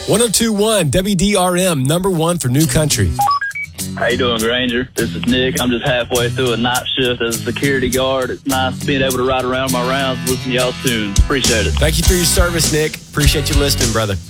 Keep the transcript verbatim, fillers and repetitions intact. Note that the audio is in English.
one oh two point one W D R M, number one for New Country. How you doing, Granger? This is Nick. I'm just halfway through a night shift as a security guard. It's nice being able to ride around my rounds and listen to y'all's tunes. Appreciate it. Thank you for your service, Nick. Appreciate you listening, brother.